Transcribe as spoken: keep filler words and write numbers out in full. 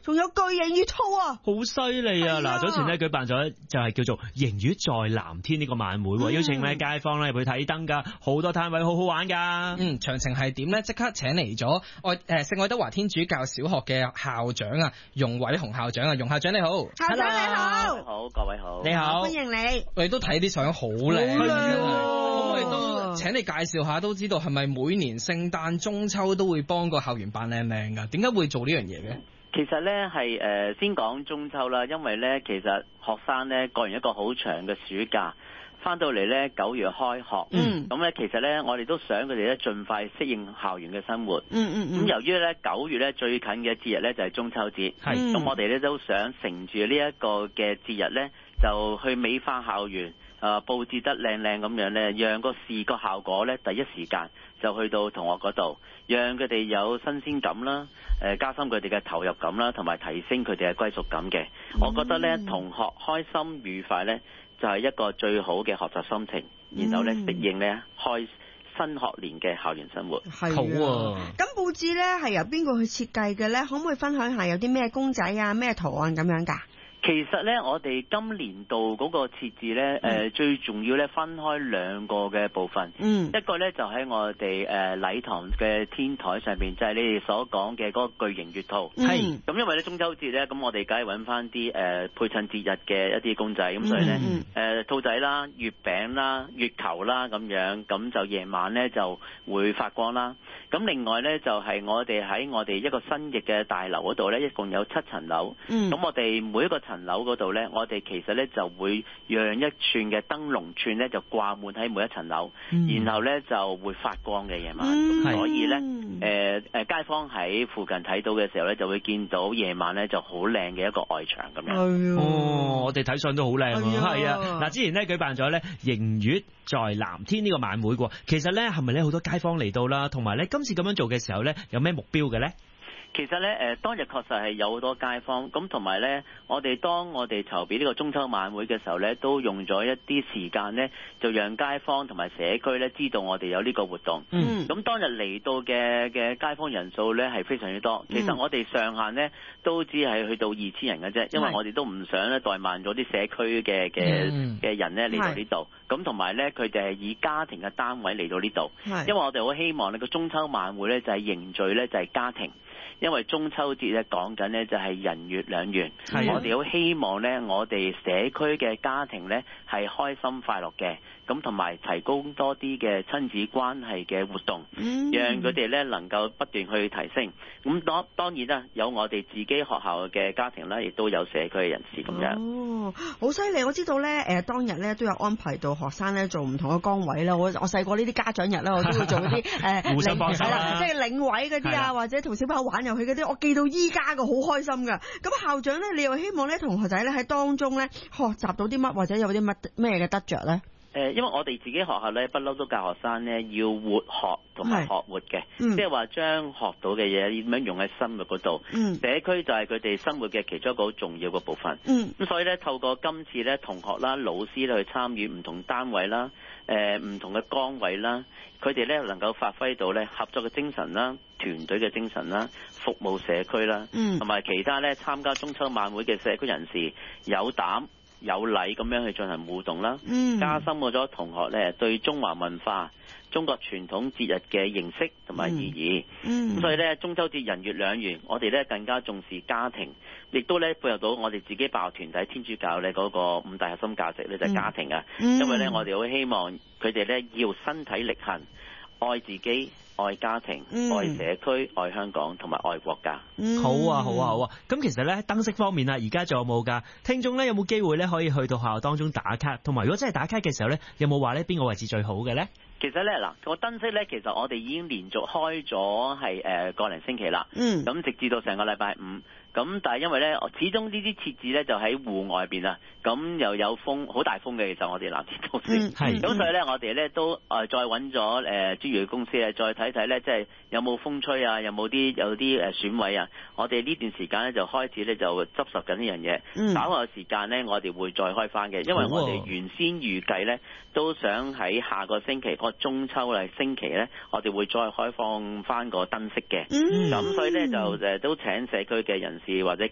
仲有巨型月兔啊， 好犀利啊！嗱，早前咧舉辦咗就係叫做迎月在藍天呢個晚會，嗯、邀請咧街坊咧入去睇燈噶，好多攤位好好玩噶。 嗯，詳情係點咧？即刻請嚟咗愛誒聖愛德華天主教小學嘅校長啊，容偉雄校長啊，容校長你好， 校長你好， 你好，各位好， 你好， 歡迎你。 我哋都睇啲相好靚， 係啊， 可唔可以都請你介紹下？都知道係咪每年聖誕、中秋都會幫個校園扮靚靚噶？點解會做呢樣嘢嘅？ 其實咧係誒先講中秋啦，因為咧其實學生咧過完一個好長嘅暑假，翻到嚟咧九月開學，嗯，咁咧其實咧我哋都想佢哋咧盡快適應校園嘅生活，嗯嗯嗯。咁由於咧九月咧最近嘅節日咧就係中秋節，係，咁我哋咧都想乘住呢一個嘅節日咧，就去美化校園，誒佈置得靚靚咁樣咧，讓個視覺效果咧第一時間就去到同學嗰度，讓佢哋有新鮮感啦，誒加深佢哋嘅投入感啦，同埋提升佢哋嘅歸屬感嘅。嗯、我覺得咧，同學開心愉快咧，就係一個最好嘅學習心情，然後咧適應咧開新學年嘅校園生活。 係好啊！咁佈置咧係由邊個去設計嘅咧？可唔可以分享下有啲咩公仔啊、咩圖案咁樣㗎？ 其實咧，我哋今年度嗰個設置咧，誒、嗯呃、最重要咧分開兩個嘅部分。嗯，一個咧就喺我哋誒禮堂嘅天台上邊，就係、是、你哋所講嘅嗰個巨型月兔。係、嗯，咁因為咧中秋節咧，咁我哋梗係揾翻啲誒配襯節日嘅一啲公仔，咁所以咧誒、嗯呃、兔仔啦、月餅啦、月球啦咁樣，咁就夜晚咧就會發光啦。咁另外咧就係、是、我哋喺我哋一個新翼嘅大樓嗰度咧，一共有七層樓。嗯，咁我哋每一個層樓嗰度咧，我哋其實咧就會讓一串嘅燈籠串咧就掛滿喺每一層樓，嗯、然後咧就會發光嘅夜晚，嗯、所以咧誒誒街坊喺附近睇到嘅時候咧，就會見到夜晚咧就好靚嘅一個外牆咁樣。 哎、哦，我哋睇相都好靚喎，係啊！嗱，之前咧舉辦咗咧迎月在藍天呢個晚會喎，其實咧係咪咧好多街坊嚟到啦？同埋咧今次咁樣做嘅時候咧，有咩目標嘅咧？ 其實咧，誒、呃、當日確實係有好多街坊，咁同埋咧，我哋當我哋籌備呢個中秋晚會嘅時候咧，都用咗一啲時間咧，就讓街坊同埋社區咧知道我哋有呢個活動。嗯，咁當日嚟到嘅嘅街坊人數咧係非常之多。其實我哋上限咧都只係去到二千人嘅啫，因為我哋都唔想咧怠慢咗啲社區嘅嘅嘅人咧嚟到呢度。咁同埋咧，佢哋係以家庭嘅單位嚟到呢度，因為我哋好希望呢個中秋晚會咧就係凝聚咧就係家庭。因為中秋節咧講緊咧就係人月兩圓，我哋好希望咧我哋社區嘅家庭咧係開心快樂嘅，咁同埋提供多啲嘅親子關係嘅活動，嗯、讓佢哋咧能夠不斷去提升。咁當當然啦，有我哋自己學校嘅家庭啦，亦都有社區嘅人士咁樣。 哦，好犀利！我知道咧，誒、呃、當日咧都有安排到學生咧做唔同嘅崗位啦。我我細個呢啲家長日咧，我都會做啲誒， 互相幫手啦， 即係領位嗰啲啊，或者同小朋友玩遊戲嗰啲，我記到依家嘅好開心噶。咁校長咧，你又希望咧同學仔咧喺當中咧學習到啲乜，或者有啲乜咩嘅得着咧？ 誒，因為我哋自己學校咧，不嬲都教學生咧要活學同埋學活嘅，即係話將學到嘅嘢點樣用喺生活嗰度。嗯、社區就係佢哋生活嘅其中一個好重要嘅部分。咁、嗯、所以咧，透過今次咧，同學啦、老師咧去參與唔同單位啦、誒、呃、唔同嘅崗位啦，佢哋咧能夠發揮到咧合作嘅精神啦、團隊嘅精神啦、服務社區啦，同埋、嗯、其他咧參加中秋晚會嘅社區人士有膽有禮咁樣去進行互動啦，嗯、加深咗同學咧對中華文化、中國傳統節日嘅認識同埋意義。咁、嗯嗯、所以咧中秋節人月兩圓，我哋咧更加重視家庭，亦都咧配合到我哋自己辦學團體天主教咧嗰個五大核心價值咧就係家庭啊。嗯、因為咧我哋好希望佢哋咧要身體力行，愛自己、愛家庭、嗯、愛社區、愛香港同埋愛國家。 嗯、好啊，好啊，好啊！咁其實咧燈飾方面啊，而家仲有冇噶？聽眾咧有冇機會咧可以去到學校當中打卡？同埋如果真係打卡嘅時候咧，有冇話咧邊個位置最好嘅咧？ 其實咧嗱，個燈飾咧，其實我哋已經連續開咗係誒個零星期啦。嗯。咁直至到成個禮拜五。咁但係因為咧，始終呢啲設置咧就喺戶外邊啊，咁又有風，好大風嘅。其實我哋藍田都市，係咁、嗯、所以咧，我哋咧都誒、呃、再揾咗誒專業公司咧，再睇睇咧，即係有冇風吹啊，有冇啲有啲誒損毀啊。我哋呢段時間咧就開始咧就執拾緊呢樣嘢。嗯。稍後時間咧，我哋會再開翻嘅，因為我哋原先預計咧都想喺下個星期嗰個中秋嘅星期咧，我哋會再開放翻個燈飾嘅。嗯。咁所以咧就誒都請社區嘅人士或者